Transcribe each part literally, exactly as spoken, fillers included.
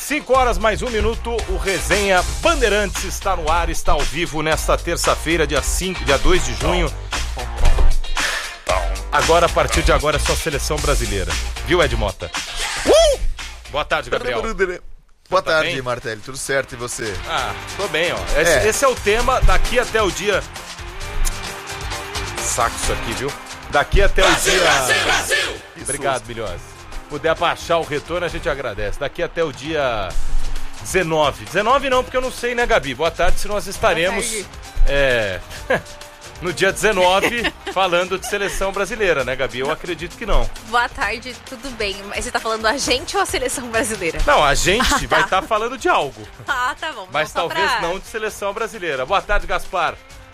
cinco horas mais um minuto, o Resenha Bandeirantes está no ar, está ao vivo nesta terça-feira, dia cinco, dia dois de junho. Agora, a partir de agora, é só seleção brasileira. Viu, Ed Mota? Uh! Boa tarde, Gabriel. Boa tá tarde, bem? Martelli. Tudo certo, e você? Ah, tô bem, ó. Esse É. esse é o tema daqui até o dia... Saco isso aqui, viu? Daqui até o dia... Brasil, Brasil! Obrigado, Bilhose. Puder baixar o retorno, a gente agradece. Daqui até o dia dezenove. dezenove não, porque eu não sei, né, Gabi? Boa tarde, se nós estaremos é, no dia dezenove falando de seleção brasileira, né, Gabi? Eu acredito que não. Boa tarde, tudo bem. Mas você tá falando a gente ou a seleção brasileira? Não, a gente vai estar falando de algo, Ah, tá bom. mas Então, só talvez pra... não de seleção brasileira. Boa tarde, Gaspar.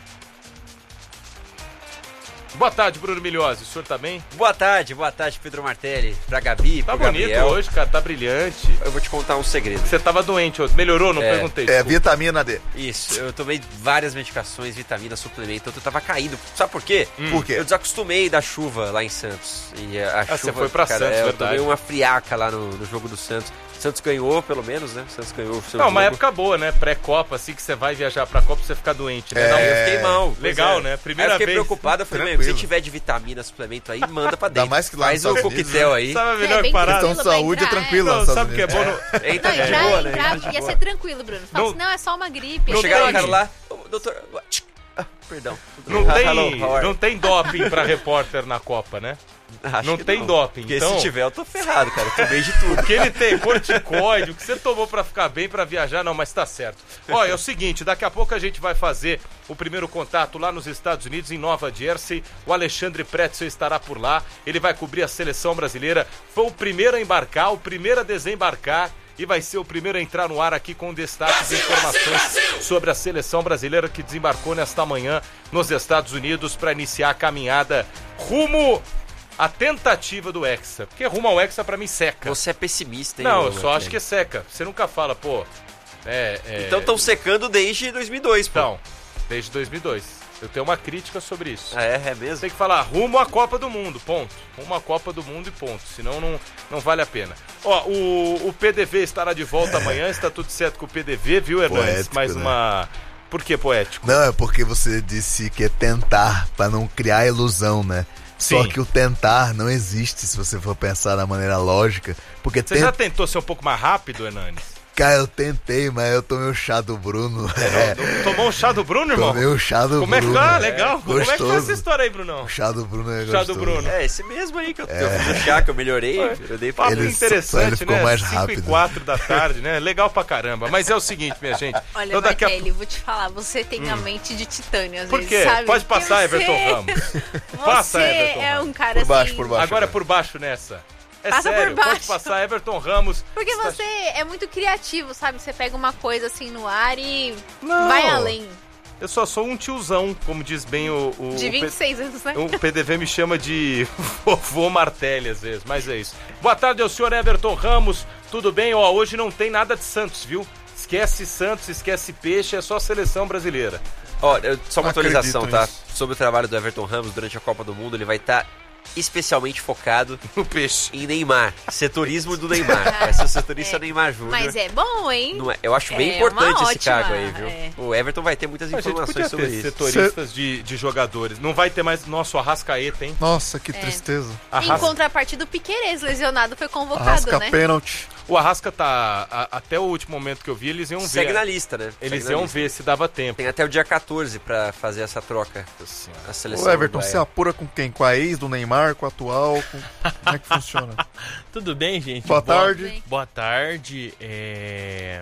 Boa tarde, Bruno Milhose. O senhor tá bem? Boa tarde, boa tarde, Pedro Martelli, pra Gabi, Tá pro bonito Gabriel. hoje, cara. Tá brilhante. Eu vou te contar um segredo. Você tava doente hoje. Melhorou? Não É. perguntei. É desculpa. vitamina D. Isso, eu tomei várias medicações, vitaminas, suplemento, eu tava caído. Sabe por quê? Por quê? Eu desacostumei da chuva lá em Santos. E a Ah, chuva, você foi pra cara, Santos, é, eu verdade. tomei uma friaca lá no, no jogo do Santos. Santos ganhou, pelo menos, né? Santos ganhou o seu Não, jogo. uma época boa, né? Pré-Copa, assim que você vai viajar pra Copa, você ficar doente, né? É. Não, Eu fiquei mal. pois Legal, é. né? Aí Primeira eu fiquei vez. preocupado, eu falei, meu, Tranquilo. se tiver de vitamina, suplemento aí, manda pra Ainda dentro. mais que lá Faz nos o Estados coquetel Unidos, aí. Sabe a melhor É, bem parada? tranquilo. Questão de saúde pra entrar, tranquila. Não, nos sabe o Estados que é bom? Unidos. No... Eita, Não, de entrar, boa, né? entrar, De ia boa. ser tranquilo, Bruno. Fala Não- assim, não, é só uma gripe. Não Chegaram o tem. cara lá, ô, doutor... Ah, perdão. Não Hello, tem, how are não you? tem doping pra repórter na Copa, né? Acho não que tem doping, Porque então- se tiver, eu tô ferrado, cara. Eu tomei de tudo. O que ele tem? Corticoide, o que você tomou pra ficar bem, pra viajar? Não, mas tá certo. Olha, é o seguinte, daqui a pouco a gente vai fazer o primeiro contato lá nos Estados Unidos, em Nova Jersey. O Alexandre Pretzel estará por lá. Ele vai cobrir a seleção brasileira. Foi o primeiro a embarcar, o primeiro a desembarcar. E vai ser o primeiro a entrar no ar aqui com destaques e informações sobre a seleção brasileira que desembarcou nesta manhã nos Estados Unidos para iniciar a caminhada rumo à tentativa do Hexa. Porque rumo ao Hexa pra mim seca. Você é pessimista, hein? Não, ô, eu só Martelli? acho que é seca. Você nunca fala, pô... É, é... Então estão secando desde dois mil e dois, pô. Então, desde dois mil e dois. Eu tenho uma crítica sobre isso. Ah, é, é mesmo? Tem que falar rumo à Copa do Mundo, ponto. Rumo à Copa do Mundo e ponto. Senão não, não vale a pena. Ó, o, o P D V estará de volta amanhã. Está tudo certo com o P D V, viu, Hernandes? Poético, Mais né? uma... Por que poético? Não, é porque você disse que é tentar, pra não criar ilusão, né? Só Sim. que o tentar não existe, se você for pensar da maneira lógica. Porque Você ten- já tentou ser um pouco mais rápido, Hernandes? Cara, eu tentei, mas eu tomei o chá do Bruno. É, Tomou um chá do Bruno, irmão? tomei o chá do Como é que Bruno. tá? Legal. Como é que foi gostoso. essa história aí, Brunão? O chá do Bruno é Chá gostoso. do Bruno. É, esse mesmo aí que eu, que eu fiz o chá, que eu melhorei. Eu dei pra Papo Ele- interessante, ele ficou né? mais cinco e rápido. quatro da tarde, né? Legal pra caramba. Mas é o seguinte, minha gente. Olha, então daqui a Martelli, vou te falar, você tem a mente de titânio às Por vezes, quê? sabe? Pode Porque passar, você... Everton Ramos. Você Passa, Everton é Ramos. um cara Por baixo, assim... por baixo. Agora é por baixo nessa. É Passa por sério, pode baixo. passar Everton Ramos. Porque Está- você é muito criativo, sabe? Você pega uma coisa assim no ar e Não. vai além. Eu só sou um tiozão, como diz bem o... o De o P- vinte e seis anos, né? O P D V me chama de vovô Martelli às vezes, mas é isso. Boa tarde ao senhor Everton Ramos, tudo bem? Ó, hoje não tem nada de Santos, viu? Esquece Santos, esquece Peixe, é só seleção brasileira. Ó, eu- só uma Não atualização, acredito tá? nisso. Sobre o trabalho do Everton Ramos durante a Copa do Mundo, ele vai estar especialmente focado O Peixe. em Neymar. Setorismo do Neymar. Vai ser o setorista É. Neymar Júnior. Mas é bom, hein? Não é- eu acho bem É importante uma esse cargo ótima, aí, viu? é. O Everton vai ter muitas A gente informações podia sobre ter isso. setoristas de, de jogadores. Não vai ter mais nosso Arrascaeta, hein? Nossa, É. que tristeza. Em Arras... contrapartida, o Piquerez, lesionado, foi convocado, Arrasca né? pênalti. O Arrasca tá... a- até o último momento que eu vi, eles iam ver. Segue na lista, né? Eles Segue na iam lista. ver se dava tempo. Tem até o dia quatorze pra fazer essa troca. A seleção O Everton, uruguaia. você apura com quem? Com a ex do Neymar, com a atual? Com... Como é que funciona? Tudo bem, gente? Boa tarde. Boa tarde. É...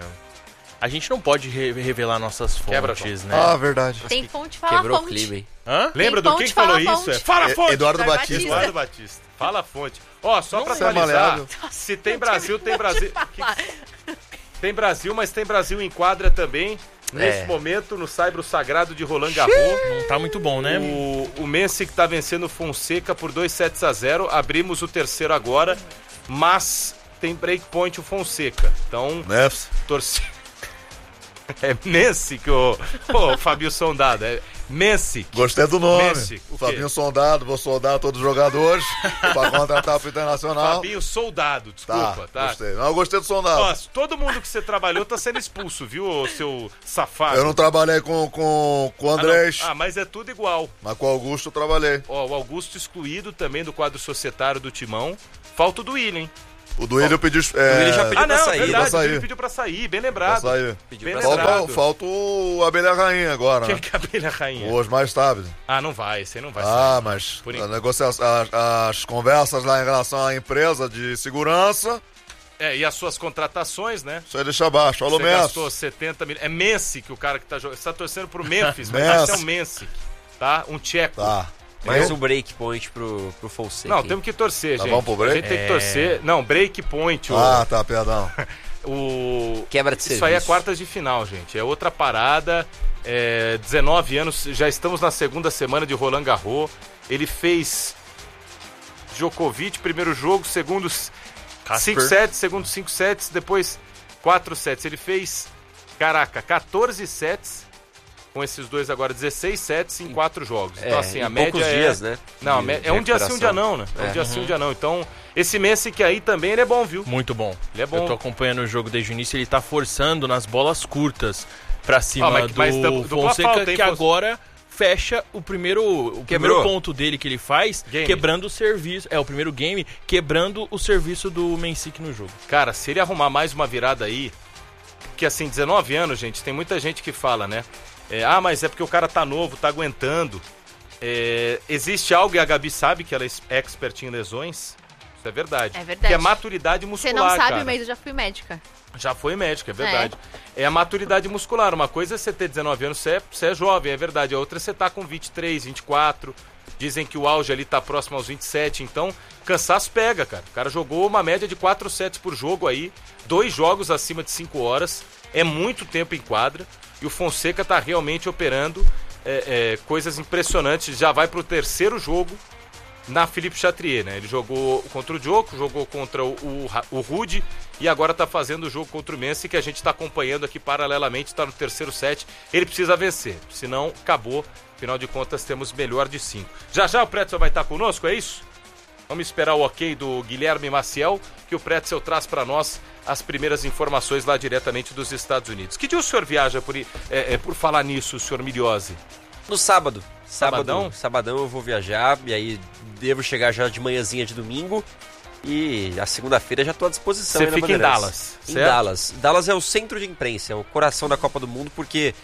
A gente não pode re- revelar nossas Quebra, fontes, João. né? Ah, verdade. Tem fonte, fala Quebrou o fonte. clima, hein? Hã? Lembra Tem do fonte, quem falou fala isso? fonte. É, fala E- fonte! Eduardo Eduardo Batista. Eduardo Batista. Fala a fonte. Ó, só pra Isso é atualizar, maleável. se tem Brasil, tem Brasil. Tem Brasil, mas tem Brasil em quadra também. Nesse É. momento, no Saibro Sagrado de Roland Garros. Não tá muito bom, né? O, o Messi que tá vencendo o Fonseca por dois sets a zero. Abrimos o terceiro agora, mas tem breakpoint o Fonseca. Então, Nefs. torcida. É nesse que o, pô, o Fabio Sondado. É, Messi. Gostei do nome. Messi, o quê? Fabinho Soldado, vou soldar todos os jogadores pra contratar pro Internacional. Fabinho Soldado, desculpa, tá? Gostei. Não, eu gostei do Soldado. Ó, todo mundo que você trabalhou tá sendo expulso, viu, ô, seu safado? Eu não trabalhei com, com, com o Andrés, Ah, não. Ah, mas é tudo igual. mas com o Augusto eu trabalhei. Ó, o Augusto excluído também do quadro societário do Timão. Falta o do William. O do William pediu. É, O William já pediu Ah, não, pra sair. verdade, pra o sair. William pediu pra sair, bem pra lembrado. sair. Pediu Bem pra Falta, lembrado. falta o Abelha Rainha agora, Quem né? que é a abelha rainha? O Osmar Stabile. Ah, não vai, esse aí não vai Ah, sair. mas Por a enquanto. negociação, as, as conversas lá em relação à empresa de segurança, É, e as suas contratações, né? isso aí deixa abaixo. Alô, Você Messi. gastou setenta milhões. É Messi que o cara que tá jogando. Você tá torcendo pro Memphis, mas Messi. esse é o Messi, tá? Um tcheco. Tá. Mais Eu? um break point pro, pro Fonseca. Não, hein? temos que torcer, Tá gente. bom pro break? A gente tem que torcer. Não, break point. o- Ah, tá, perdão. o... Quebra de Isso serviço. aí é quartas de final, gente. É outra parada. É, dezenove anos, já estamos na segunda semana de Roland Garros. Ele fez Djokovic, primeiro jogo, segundo cinco sets, segundo cinco sets, depois quatro sets. Ele fez, caraca, quatorze sets com esses dois agora, dezesseis sets em quatro jogos. Então, É, assim, a em média poucos é... dias, né? Não, a de- mé- de é um dia sim, um dia recuperação. não, né? É um É. dia sim, um dia não. Então, esse Messi que aí também, ele é bom, viu? Muito bom. Ele é bom. Eu tô acompanhando o jogo desde o início, ele tá forçando nas bolas curtas pra cima Ah, mas- do mas dupla- dupla Fonseca, falta, hein, que Fonseca? agora fecha o primeiro, o Quebrou. primeiro ponto dele que ele faz, Game. quebrando o serviço. É, o primeiro game, quebrando o serviço do Mensik no jogo. Cara, se ele arrumar mais uma virada aí, que assim, dezenove anos, gente, tem muita gente que fala, né? É, ah, mas é porque o cara tá novo, tá aguentando. É, existe algo, e a Gabi sabe que ela é expert em lesões. Isso é verdade. É verdade. Que é maturidade Você muscular, não sabe, cara. mas eu já fui médica. Já foi médico, é verdade. É. a maturidade muscular. Uma coisa é você ter dezenove anos, você é, você é jovem, é verdade. A outra é você tá com vinte e três, vinte e quatro. Dizem que o auge ali tá próximo aos vinte e sete. Então, cansaço pega, cara. O cara jogou uma média de quatro sets por jogo aí. Dois jogos acima de cinco horas. É muito tempo em quadra. E o Fonseca tá realmente operando é, é, coisas impressionantes. Já vai pro terceiro jogo na Philippe Chatrier, né? Ele jogou contra o Djoko, jogou contra o, o, o Rude e agora tá fazendo o jogo contra o Messi, que a gente tá acompanhando aqui paralelamente, tá no terceiro set. Ele precisa vencer, senão acabou. Afinal de contas, temos melhor de cinco. Já já o Pretzel vai estar conosco, é isso? Vamos esperar o ok do Guilherme Maciel, que o Pretzel traz para nós as primeiras informações lá diretamente dos Estados Unidos. Que dia o senhor viaja por, é, é, por falar nisso, senhor Miliose? No sábado. Sabadão? Sábado, sabadão eu vou viajar e aí devo chegar já de manhãzinha de domingo. E a segunda-feira já tô à disposição. Você aí na fica em Bandeirantes. Dallas, Em certo? Dallas. Dallas é o centro de imprensa, é o coração da Copa do Mundo, porque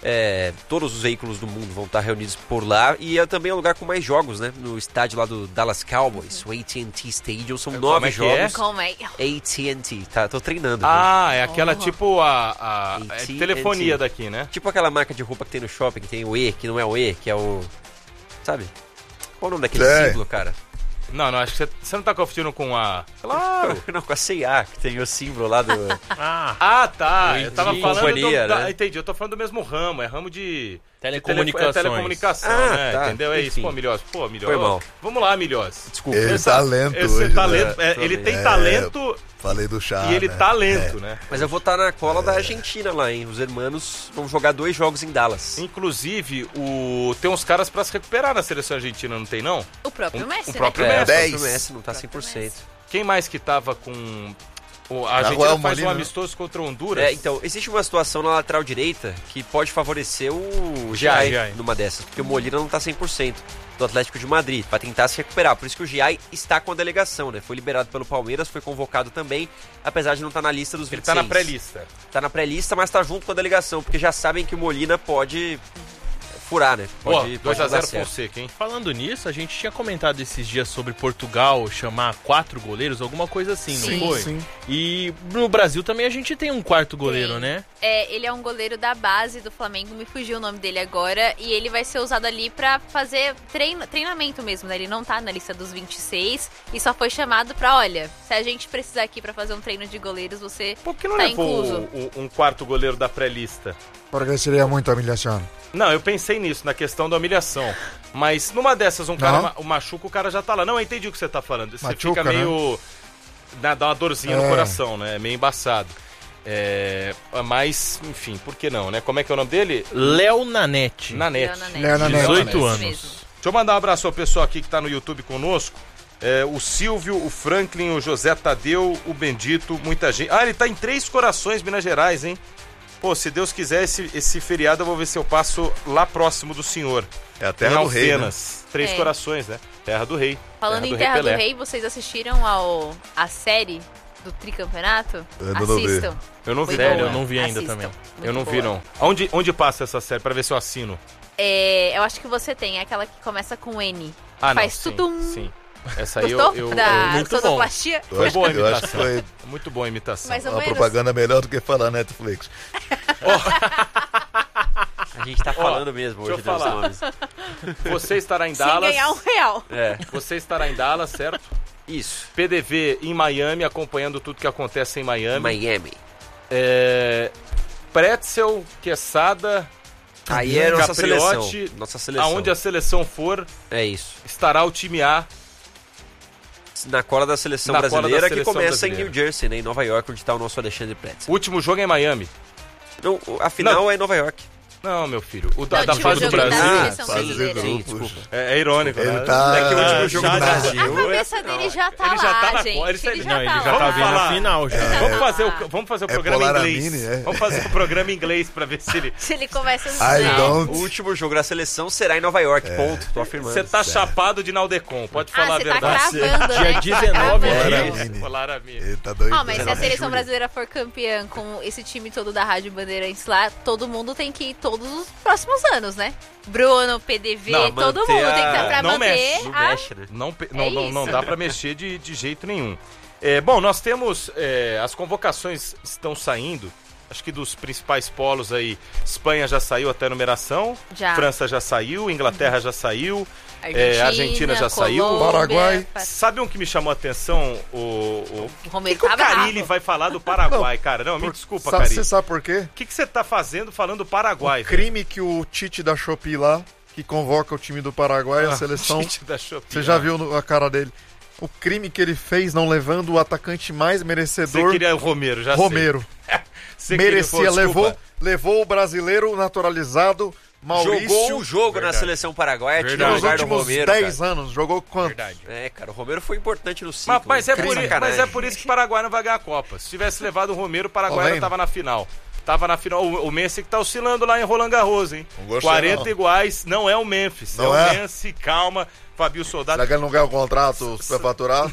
é, todos os veículos do mundo vão estar reunidos por lá. E é também o lugar com mais jogos, né? No estádio lá do Dallas Cowboys, o A T and T Stadium, são Como nove é que é? jogos. Como é? A T and T, tá? Tô treinando. viu? Ah, é aquela Oh. tipo a, a, A é T and T. telefonia daqui, né? Tipo aquela marca de roupa que tem no shopping, que tem o E, que não é o E, que é o... Sabe? Qual o nome daquele Sei. símbolo, cara? Não, não, acho que você, você não tá confundindo com a... Claro! Não, com a C e A, que tem o símbolo lá do... Ah, Ah, tá, eu Entendi. tava falando Companhia, do, da, né? entendi, eu tô falando do mesmo ramo, é ramo de... Telecomunicações. de tele- é telecomunicação, Ah, né? tá. Entendeu? É isso, Enfim. pô, Milhose. Pô, Milhose. Foi mal. Vamos lá, Milhose. Desculpa. Ele Esse- tá lento esse hoje, talento, né? é, ele tem É. talento Falei do chá, e ele né? tá lento, né? Mas eu vou estar na cola da Argentina lá, hein? Os hermanos vão jogar dois jogos em Dallas. Inclusive, o... tem uns caras pra se recuperar na seleção argentina, não tem não? O próprio Um- Messi, um né? próprio É, o Messi. próprio dez. Messi não tá cem por cento. Quem mais que tava com... o- A Argentina Nahuel faz um Molina. amistoso contra o Honduras. É, então, existe uma situação na lateral direita que pode favorecer o Giai. Giai numa dessas, porque o Molina não tá cem por cento do Atlético de Madrid, pra tentar se recuperar. Por isso que o Giai está com a delegação, né? Foi liberado pelo Palmeiras, foi convocado também, apesar de não estar na lista dos Ele vinte e tá seis. na pré-lista. Tá na pré-lista, mas tá junto com a delegação, porque já sabem que o Molina pode furar, né? Pô, Pode, dois pode a não dar zero certo. Fonseca, hein? falando nisso, a gente tinha comentado esses dias sobre Portugal chamar quatro goleiros, alguma coisa assim, Sim. não foi? Sim. E no Brasil também a gente tem um quarto goleiro, Tem. né? É, ele é um goleiro da base do Flamengo, me fugiu o nome dele agora, e ele vai ser usado ali pra fazer treino, treinamento mesmo, né? Ele não tá na lista dos vinte e seis e só foi chamado pra, olha, se a gente precisar aqui pra fazer um treino de goleiros, você Por que não tá levou incluso. o- o- um quarto goleiro da pré-lista? Porque seria muita humilhação. Não, eu pensei nisso, na questão da humilhação. Mas numa dessas, um cara Não. ma- o machuca, o cara já tá lá. Não, eu entendi o que você tá falando. Você Machuca, fica meio... Dá dá uma dorzinha no É. coração, né? Meio embaçado. É, mas, enfim, por que não, né? Como é que é o nome dele? Léo Nanete. Nanete. Léo Nanete. dezoito Isso anos. mesmo. Deixa eu mandar um abraço ao pessoal aqui que tá no YouTube conosco. É, o Silvio, o Franklin, o José Tadeu, o Bendito, muita gente. Ah, ele tá em Três Corações, Minas Gerais, hein? Pô, se Deus quiser, esse, esse feriado eu vou ver se eu passo lá próximo do senhor. É a terra em do rei, né? Alfenas. Três É. Corações, né? Terra do Rei. Falando em do Terra Rei do Pelé. Rei, vocês assistiram ao, a série do tricampeonato? Eu ainda não vi. Assistam. Eu não vi, Foi não. Sério, boa. eu não vi ainda Assistam. também. Eu Muito não vi, boa. não. Onde, onde passa essa série pra ver se eu assino? É, eu acho que você tem, é aquela que começa com N. Ah, Faz não, sim, tudo. sim. Essa aí eu... Gostou? eu, da eu- muito bom. sonoplastia? Eu Foi acho, boa a eu acho que imitação. foi Muito boa a imitação. Mais ou uma menos. propaganda melhor do que falar Netflix. A gente tá falando mesmo deixa hoje eu dos falar. nomes. Você estará em Sem Dallas. ganhar um real. É, Você estará em Dallas, certo? isso. P D V em Miami, acompanhando tudo que acontece em Miami. Miami. É... Pretzel, Quesada, Aí é nossa seleção. Capriotti, Nossa seleção. aonde a seleção for, É isso. estará o time A. Na cola da seleção Na cola da brasileira, seleção que começa brasileira. em New Jersey, né, em Nova York, onde tá o nosso Alexandre Pretzel. O último jogo é em Miami. Não, a final Não. é em Nova York. Não, meu filho. O da, Não, da tipo, fase o do jogo da Brasil. seleção fase de brasileira. Sim, grupos. desculpa. É, é irônico, Ele né? tá- É que o último jogo já do tá- Brasil. A cabeça dele já tá Ele já lá, tá na gente. co- ele já- Ele Não, já ele tá já lá. tá Vamos vendo falar. a final já. Vamos fazer o, Ah. vamos fazer o É programa em Polaramine, inglês. é? Vamos fazer o programa em inglês pra ver se ele... Se ele começa a I dizer. don't. O último jogo da seleção será em Nova York, ponto. Tô afirmando. Você tá chapado de Naldecon, pode Ah, falar a você tá verdade. cravando, né? Dia Você tá dezenove cravando. dias. Isso, Polaramine. Ele tá doido. Ah, mas se a dezenove de seleção julho. brasileira for campeã com esse time todo da Rádio Bandeirantes lá, todo mundo tem que ir todos os próximos anos, né? Bruno, P D V, Não, todo manter mundo tem que a- estar pra não manter mexe, Não a... mexe, né? Não, pe- É não, não, não isso. dá pra mexer de, de jeito nenhum. É, bom, nós temos... é, as convocações estão saindo, acho que dos principais polos aí. Espanha já saiu até a numeração, Já. França já saiu, Inglaterra já saiu. Argentina, É, a Argentina já saiu. Colômbia, Paraguai. pa- Sabe um que me chamou a atenção? O, o... O O Romero que, que tá o Carilli bravo. vai falar do Paraguai, cara? Não, me desculpa, Sabe- Carilli. Você sabe por quê? O que que você tá fazendo falando do Paraguai? O crime que o Tite da Shopee lá, que convoca o time do Paraguai, velho? a seleção, Gente da Shopee, você já né? viu no- a cara dele. O crime que ele fez não levando o atacante mais Você merecedor, queria o Romero, já Romero. sei. Você queria- Merecia, pô, desculpa. levou, levou o brasileiro naturalizado, Maurício, Jogou um jogo Verdade. na seleção paraguaia, tirou o Verdade. nos lugar do últimos Romero, dez cara. anos. Jogou quanto? Verdade. É, cara, o Romero foi importante no ciclo. Mas, mas, é por, Crime, i- sacanagem. mas é por isso que o Paraguai não vai ganhar a Copa. Se tivesse levado o Romero, o Paraguai Ó, não vendo? tava na final. Tava na final. O, o Messi que tá oscilando lá em Roland Garros, hein? Não gostei, quarenta não. iguais, não é o Memphis. Não é, é? o Messi, calma. Fabio Soldado. Será que ele não ganha o contrato superfaturado?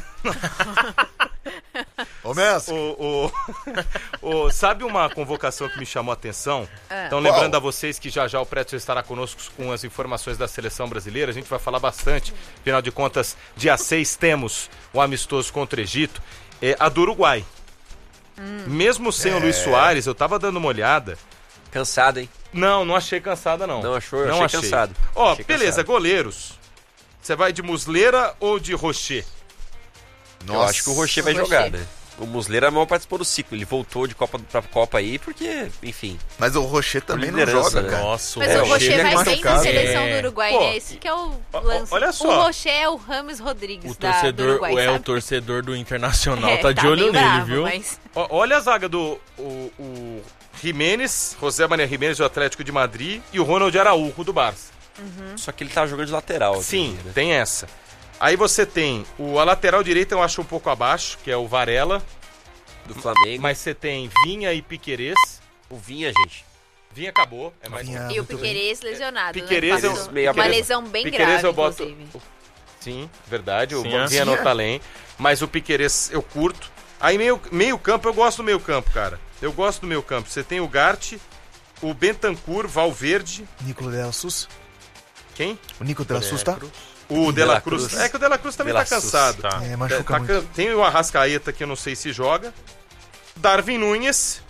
Ô, Messi, O, o, o- sabe uma convocação que me chamou a atenção? É. Então, Qual? lembrando a vocês que já já o Pretzel estará conosco com as informações da seleção brasileira. A gente vai falar bastante. Afinal de contas, dia seis temos o amistoso contra o Egito. É, a do Uruguai. Mesmo sem o Luiz Soares, eu tava dando uma olhada. Cansado, hein? Não, não achei cansada, não. Não achou? Eu Não achei cansado. Ó, Achei beleza, cansado. goleiros. Você vai de Muslera ou de Rocher? Eu acho que o Rocher vai Rocher. jogar, né? O Muslera mal participou do ciclo. Ele voltou de Copa pra Copa aí porque, enfim. mas o Rocher também não liderança, joga, né? cara. Nossa, Mas É, o o Rocher Rocher vai é bem na machucado. seleção É. do Uruguai, Pô, né? Esse que é o ó, lance. olha só. O Rocher é o Rames Rodrigues O da, do torcedor, Uruguai, é, o sabe? torcedor do Internacional É, tá de olho meio nele, bravo, viu? Mas... Ó, olha a zaga do o, o Jimenez, José Maria Jimenez do Atlético de Madrid e o Ronald Araújo do Barça. Só que ele tava jogando de lateral. Sim, aqui, né? tem essa. Aí você tem o a lateral direita eu acho um pouco abaixo, que é o Varela, Do Flamengo. mas você tem Vinha e Piquerez. O Vinha, gente. Vinha acabou, é mais Vinha. um. Ah, E o muito bem. Piquerez lesionado, Piquerez né? eu- Passou meio uma Piquerez- lesão bem Piquerez grave, eu boto. inclusive. Sim, verdade, o Sim, é. Vinha no Sim, é. talento, mas o Piquerez eu curto. Aí meio, meio campo, eu gosto do meio campo, cara. Eu gosto do meio campo. Você tem o Gart, o Bentancur, Valverde, Nico de la Sus. quem? O Nico de la Sus tá? O De De La La Cruz. Cruz. É que o De La Cruz também De La tá Cruz, cansado. tá. É, Tá machuca muito. can- Tem o Arrascaeta que eu não sei se joga. Darwin Nunes.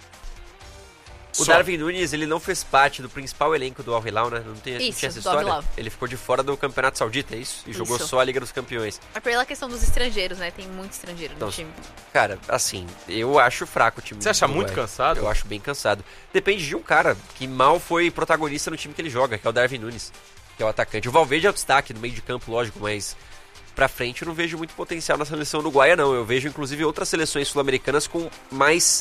O Só. Darwin Nunes, ele não fez parte do principal elenco do Al Hilal, né? Não, tem, não Isso, tinha essa do Al história? Hilal. Ele ficou de fora do Campeonato Saudita, é isso? E jogou Isso. só a Liga dos Campeões. É pela questão dos estrangeiros, né? Tem muito estrangeiro no Então, time. Cara, assim, eu acho fraco o time. Você acha do muito Uruguai. cansado? Eu acho bem cansado. Depende de um cara que mal foi protagonista no time que ele joga, que é o Darwin Nunes, que é o atacante. O Valverde é o destaque no meio de campo, lógico, mas pra frente eu não vejo muito potencial na seleção uruguaia, não. Eu vejo, inclusive, outras seleções sul-americanas com mais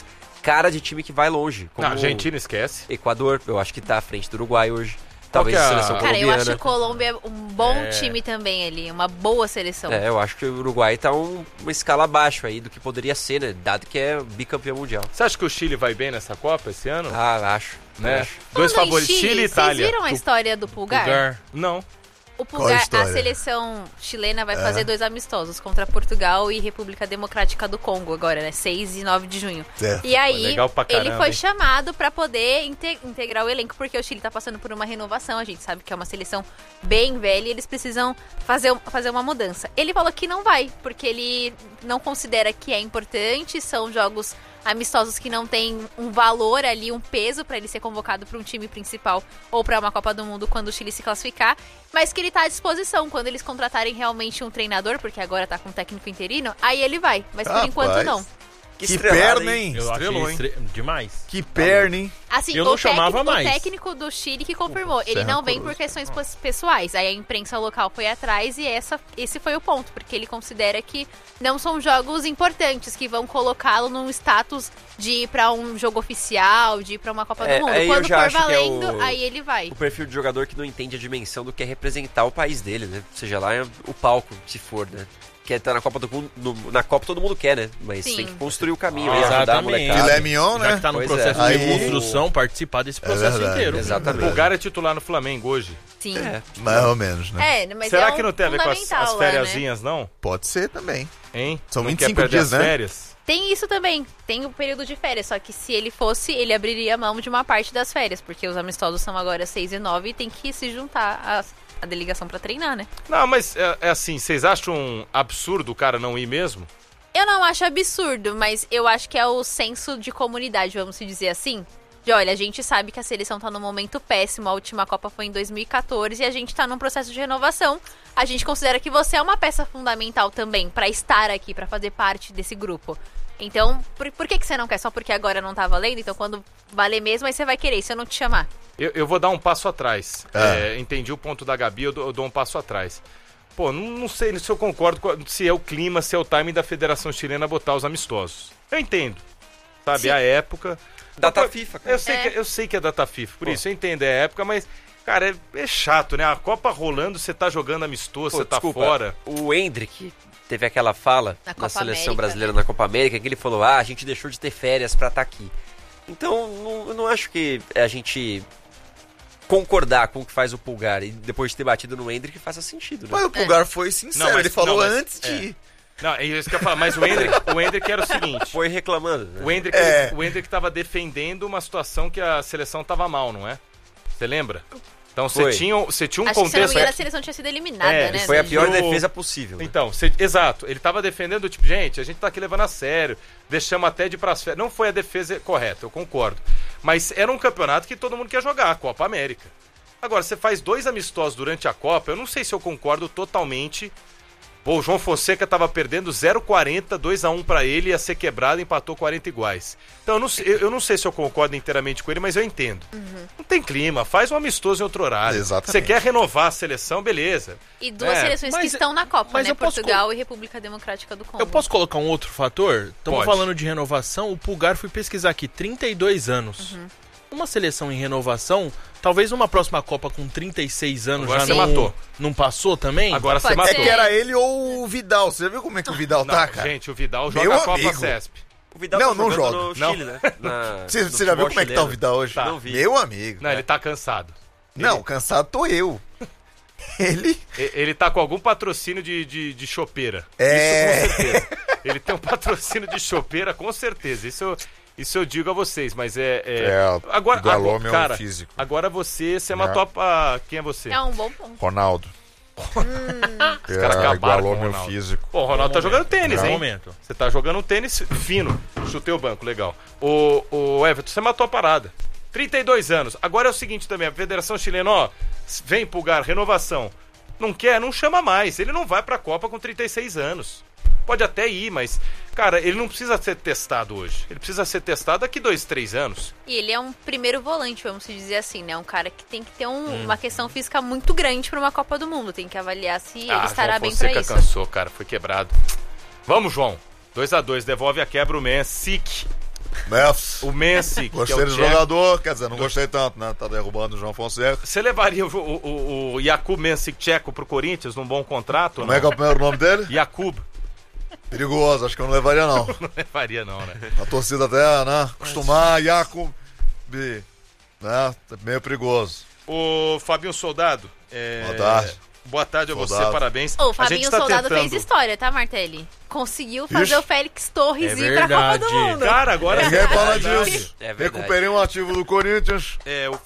cara de time que vai longe. Como Não, a Argentina esquece. Equador, eu acho que tá à frente do Uruguai hoje. Talvez que é a a- seleção Cara, eu colombiana. acho a Colômbia um bom É. time também ali, uma boa seleção. É, eu acho que o Uruguai tá um- uma escala abaixo aí do que poderia ser, né? Dado que é bicampeão mundial. Você acha que o Chile vai bem nessa Copa esse ano? Ah, acho. né? acho. Dois Falando em favoritos, Chile e Itália. Vocês viram a história do Pulgar? Lugar. Não. O Qual a Pulgar, a história? seleção chilena vai fazer dois amistosos contra Portugal e República Democrática do Congo agora, né? seis e nove de junho. É. E aí, Legal pra ele caramba, foi hein? chamado pra poder inte- integrar o elenco, porque o Chile tá passando por uma renovação. A gente sabe que é uma seleção bem velha e eles precisam fazer, um- fazer uma mudança. Ele falou que não vai, porque ele não considera que é importante, são jogos amistosos que não tem um valor ali, um peso pra ele ser convocado pra um time principal ou pra uma Copa do Mundo quando o Chile se classificar, mas que ele tá à disposição quando eles contratarem realmente um treinador, porque agora tá com um técnico interino, aí ele vai, mas por Rapaz. enquanto não. Que estrelada, perna, hein? Eu Estrelou, achei hein? estre... demais. Que perna, hein? Assim, Eu não o, chamava técnico, mais. o técnico do Chile que confirmou, ele Serra não vem Cruz. por questões pos- pessoais. Aí a imprensa local foi atrás e essa, esse foi o ponto, porque ele considera que não são jogos importantes que vão colocá-lo num status de ir pra um jogo oficial, de ir pra uma Copa É, do Mundo. aí eu Quando já for acho que é valendo, o- aí ele vai. O perfil de jogador que não entende a dimensão do que é representar o país dele, né? Seja lá o palco, se for, né? Quer estar na Copa do Mundo, no- na Copa todo mundo quer, né? Mas Sim. tem que construir o caminho, Ah, aí, ajudar a exatamente. molecada. Filé mignon, Já né? que tá no Pois processo é. de Aí- construção, participar desse processo verdade. inteiro. O Exatamente. Pulgar é titular no Flamengo hoje. Sim. É. Mais ou menos, né? É, mas Será é um que não tem a ver com as, fundamental as lá, né? fériasinhas, não? Pode ser também. Hein? São não vinte e quer cinco perder dias, as né? férias? Tem isso também, tem o período de férias, só que se ele fosse, ele abriria mão de uma parte das férias, porque os amistosos são agora seis e nove e tem que se juntar a, a delegação pra treinar, né? Não, mas é, é assim, vocês acham um absurdo o cara não ir mesmo? Eu não acho absurdo, mas eu acho que é o senso de comunidade, vamos se dizer assim. De olha, a gente sabe que a seleção tá num momento péssimo, a última Copa foi em dois mil e quatorze e a gente tá num processo de renovação. A gente considera que você é uma peça fundamental também pra estar aqui, pra fazer parte desse grupo. Então, por, por que, que você não quer? Só porque agora não tá valendo? Então, quando valer mesmo, aí você vai querer, se eu não te chamar. Eu, eu vou dar um passo atrás. Ah. É, entendi o ponto da Gabi, eu dou, eu dou um passo atrás. Pô, não, não sei se eu concordo com a- se é o clima, se é o timing da Federação Chilena botar os amistosos. Eu entendo. Sabe, Sim. a época. Data Pô, FIFA, cara. Eu sei, É. que, eu sei que é data FIFA, por isso eu entendo, é a época, mas, cara, é, é chato, né? A Copa rolando, você tá jogando amistoso, Pô, você tá desculpa, fora. O Hendrick teve aquela fala Na na, Copa seleção América, brasileira né? na Copa América que ele falou: ah, a gente deixou de ter férias pra estar aqui. Então, não, eu não acho que a gente concordar com o que faz o Pulgar e depois de ter batido no Hendrick faça sentido, né? Mas o Pulgar foi sincero, Não, mas- ele falou não, mas- antes de é. ir. Não, é isso que eu ia falar, mas o Hendrick, o Hendrick era o seguinte. Foi reclamando. Né? O Hendrick, É. o Hendrick tava defendendo uma situação que a seleção tava mal, não é? Você lembra? Então você Foi. tinha, você tinha um Acho que, se eu não me contexto. engano, a seleção tinha sido eliminada, É, né? Foi a do- pior No- defesa possível. Né? Então, cê- exato. Ele tava defendendo, tipo, gente, a gente tá aqui levando a sério, deixamos até de ir pras férias. Não foi a defesa correta, eu concordo. Mas era um campeonato que todo mundo quer jogar, a Copa América. Agora, você faz dois amistosos durante a Copa, eu não sei se eu concordo totalmente. Pô, o João Fonseca tava perdendo zero a quarenta, dois a um pra ele, ia ser quebrado, empatou quarenta iguais. Então, eu não, sei, eu, eu não sei se eu concordo inteiramente com ele, mas eu entendo. Não tem clima, faz um amistoso em outro horário. Exatamente. Você quer renovar a seleção, beleza. E duas É, seleções mas- que estão na Copa, mas né? eu posso Portugal e República Democrática do Congo. Eu posso colocar um outro fator? Estamos Pode. falando de renovação. O Pulgar, fui pesquisar aqui, trinta e dois anos. Uhum. Uma seleção em renovação, talvez uma próxima Copa com trinta e seis anos Agora já você não, matou. não passou também? Agora Pode você matou. É que era ele ou o Vidal. Você já viu como é que o Vidal Não, tá, cara? gente, o Vidal Meu joga a Copa amigo. Cesp. O Vidal Não, tá não jogando joga. no Não. Chile, né? Na- Você no você já viu futebol como é que tá o chileno. Vidal hoje? Não vi. Meu amigo. Não, ele tá cansado. Não, cansado tô eu. Ele... E- Ele tá com algum patrocínio de, de, de chopeira. É. Isso com certeza. Ele tem um patrocínio de chopeira, com certeza. Isso eu, isso eu digo a vocês, mas é... é... É, agora, igualou agora, meu cara, físico. agora você, você É. matou a... Quem é você? É um bom ponto. Ronaldo. Os caras acabaram igualou com o meu Ronaldo. físico. Pô, o Ronaldo tá jogando tênis, Bom hein? momento. Você tá jogando um tênis fino. Chutei o banco, legal. O, o Everton, você matou a parada. trinta e dois anos. Agora é o seguinte também, a Federação Chilena, ó, vem Pulgar, renovação. Não quer, não chama mais. Ele não vai pra Copa com trinta e seis anos. Pode até ir, mas, cara, ele não precisa ser testado hoje. Ele precisa ser testado daqui dois, três anos. E ele é um primeiro volante, vamos dizer assim, né? Um cara que tem que ter um- Hum. uma questão física muito grande pra uma Copa do Mundo. Tem que avaliar se ele estará João bem Fonseca pra isso. cansou, cara, foi quebrado. Vamos, João. dois a dois, devolve a quebra o Man. Sick. Memphis. O Messi, que é Gostei o do tcheco. jogador, quer dizer, não gostei tanto, né? Tá derrubando o João Fonseca. Você levaria o, o, o Jakub Mensic tcheco pro Corinthians num bom contrato? Como é que é o primeiro nome dele? Jakub. Perigoso, acho que eu não levaria, não. Não levaria não, né? A torcida até, né? Acostumar, Jacob, né? Tá meio perigoso. O Fabinho Soldado. É... Boa tarde. Boa tarde a você, Soldado. parabéns. Ô, A o Fabinho gente tá Soldado tentando... fez história, tá, Martelli? Conseguiu fazer Ixi. o Félix Torres É ir pra Copa do verdade. Mundo. Cara, agora... Ninguém fala verdade. disso. É verdade. Recuperei um ativo do Corinthians. É, o